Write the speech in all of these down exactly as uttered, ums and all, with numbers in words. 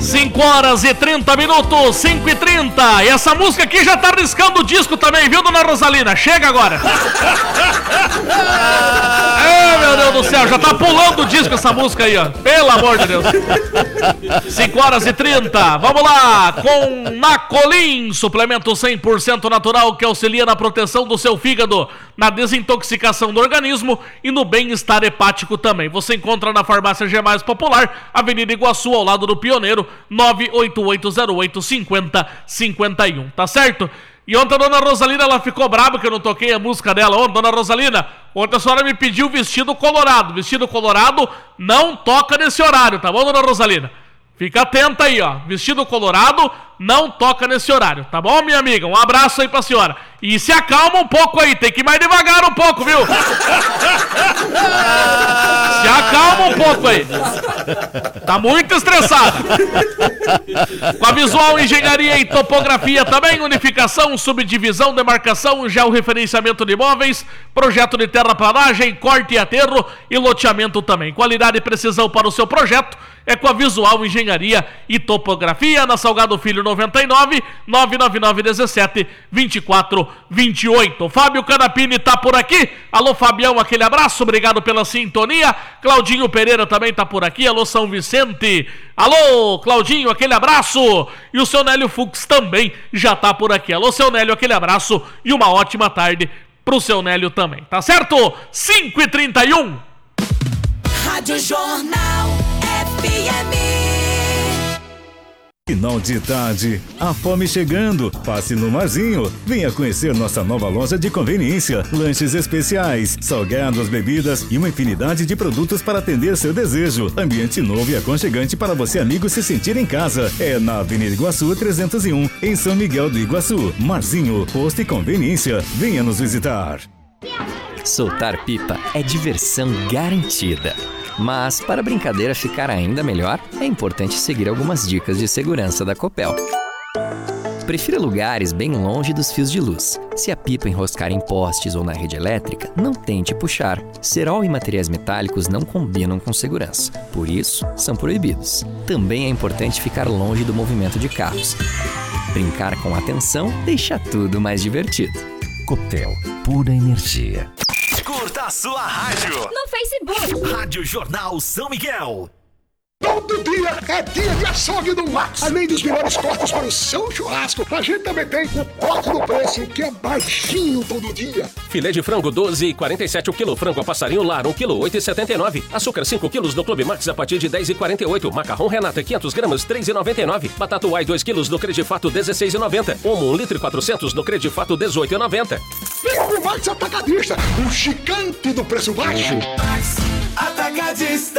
cinco horas e trinta minutos, cinco e trinta. E essa música aqui já tá riscando o disco também, viu, dona Rosalina? Chega agora. Ai, meu Deus do céu, já tá pulando o disco essa música aí, ó. Pelo amor de Deus. cinco horas e trinta. Vamos lá, com Nacolin, suplemento cem por cento natural que auxilia na proteção do seu fígado, na desintoxicação do organismo e no bem-estar hepático também. Você encontra na farmácia G Mais Popular, Avenida Iguaçu, ao lado do Pioneiro, nove oito oito zero oito cinco zero cinco um, tá certo? E ontem a dona Rosalina, ela ficou brava que eu não toquei a música dela. Ontem, dona Rosalina, ontem a senhora me pediu vestido colorado. Vestido colorado não toca nesse horário, tá bom, dona Rosalina? Fica atenta aí, ó. Vestido colorado não toca nesse horário, tá bom, minha amiga? Um abraço aí pra senhora. E se acalma um pouco aí, tem que ir mais devagar um pouco, viu? Se acalma um pouco aí. Tá muito estressado. Com a Visual Engenharia e Topografia também, unificação, subdivisão, demarcação, georreferenciamento de imóveis, projeto de terraplanagem, corte e aterro e loteamento também. Qualidade e precisão para o seu projeto é com a Visual Engenharia e Topografia, na Salgado Filho noventa e nove, nove nove nove um sete, dois quatro dois oito. Fábio Canapini tá por aqui. Alô, Fabião, aquele abraço, obrigado pela sintonia. Claudinho Pereira também tá por aqui. Alô, São Vicente. Alô, Claudinho, aquele abraço. E o seu Nélio Fux também já tá por aqui. Alô, seu Nélio, aquele abraço e uma ótima tarde pro seu Nélio também, tá certo? cinco e trinta e um. Rádio Jornal F M. Final de tarde, a fome chegando, passe no Marzinho, venha conhecer nossa nova loja de conveniência, lanches especiais, salgados, bebidas e uma infinidade de produtos para atender seu desejo, ambiente novo e aconchegante para você amigo se sentir em casa, é na Avenida Iguaçu trezentos e um, em São Miguel do Iguaçu. Marzinho, posto e conveniência, venha nos visitar. Soltar pipa é diversão garantida. Mas, para a brincadeira ficar ainda melhor, é importante seguir algumas dicas de segurança da Copel. Prefira lugares bem longe dos fios de luz. Se a pipa enroscar em postes ou na rede elétrica, não tente puxar. Cerol e materiais metálicos não combinam com segurança, por isso, são proibidos. Também é importante ficar longe do movimento de carros. Brincar com atenção deixa tudo mais divertido. Copel, pura energia. Curta a sua rádio No Facebook. Rádio Jornal São Miguel. Todo dia é dia de açougue do Max. Além dos melhores cortes para o seu churrasco, a gente também tem o corte do preço, que é baixinho todo dia. Filé de frango doze reais e quarenta e sete o quilo. Frango a passarinho lar um quilo, oito reais e setenta e nove. Açúcar cinco quilos no Clube Max a partir de dez reais e quarenta e oito. Macarrão Renata quinhentos gramas, três reais e noventa e nove. Batata Uai dois quilos no Credifato, dezesseis reais e noventa. Omo um litro e quatrocentos no Credifato, dezoito reais e noventa. Vem pro Max Atacadista, o gigante do preço baixo. Max Atacadista.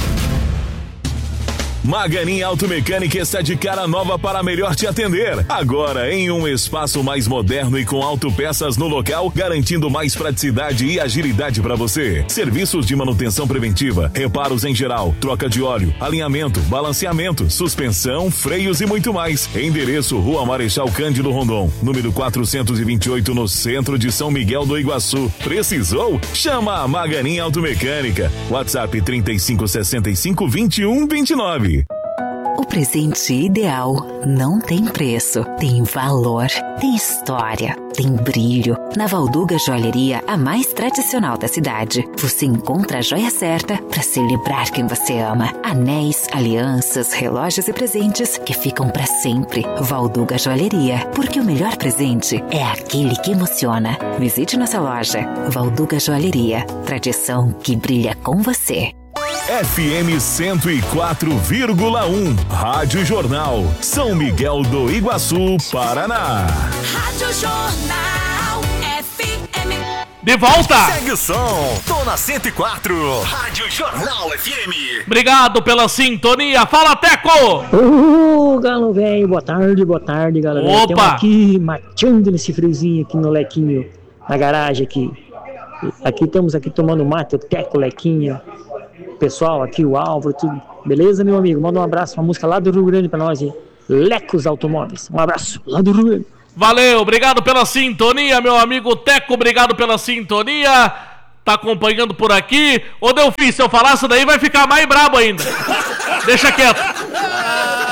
Maganin Automecânica está de cara nova para melhor te atender. Agora em um espaço mais moderno e com autopeças no local, garantindo mais praticidade e agilidade para você. Serviços de manutenção preventiva, reparos em geral, troca de óleo, alinhamento, balanceamento, suspensão, freios e muito mais. Endereço: Rua Marechal Cândido Rondon, número quatrocentos e vinte e oito, no centro de São Miguel do Iguaçu. Precisou? Chama a Maganin Automecânica. WhatsApp trinta e cinco, sessenta e cinco, vinte e um, vinte e nove. O presente ideal não tem preço, tem valor, tem história, tem brilho. Na Valduga Joalheria, a mais tradicional da cidade, você encontra a joia certa para celebrar quem você ama. Anéis, alianças, relógios e presentes que ficam para sempre. Valduga Joalheria, porque o melhor presente é aquele que emociona. Visite nossa loja. Valduga Joalheria, tradição que brilha com você. F M cento e quatro vírgula um, Rádio Jornal, São Miguel do Iguaçu, Paraná. Rádio Jornal F M. De volta! Segue o som, tô na cento e quatro, Rádio Jornal F M. Obrigado pela sintonia. Fala, Teco! Ô, galo velho, boa tarde, boa tarde, galera. Opa! Estamos aqui mateando nesse friozinho aqui no Lequinho, na garagem aqui. Aqui estamos aqui tomando mate, o Teco, Lequinho. Pessoal, aqui o Álvaro, tudo. Beleza, meu amigo? Manda um abraço, uma música lá do Rio Grande pra nós, hein? Lecos Automóveis. Um abraço lá do Rio Grande. Valeu, obrigado pela sintonia, meu amigo Teco, obrigado pela sintonia. Tá acompanhando por aqui. Ô, Delfim, se eu falar isso daí vai ficar mais brabo ainda. Deixa quieto.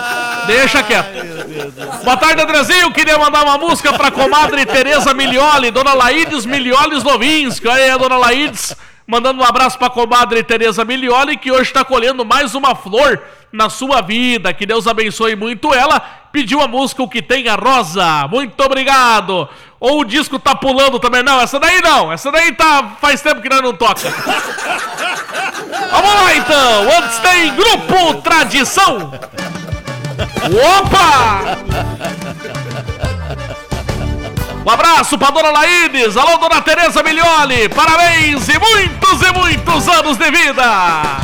Deixa quieto. Boa tarde, Andrezinho. Queria mandar uma música pra comadre Tereza Milioli, dona Laídes Milioli Slovinski. Aí a dona Laídes mandando um abraço pra comadre Tereza Milioli, que hoje tá colhendo mais uma flor na sua vida. Que Deus abençoe muito ela. Pediu a música O Que Tem a Rosa. Muito obrigado. Ou o disco tá pulando também. Não, essa daí não. Essa daí tá faz tempo que nós não toca. Vamos lá então. Antes tem Grupo Tradição. Opa! Um abraço pra dona Laídes. Alô, dona Tereza Milioli. Parabéns e muitos e muitos anos de vida.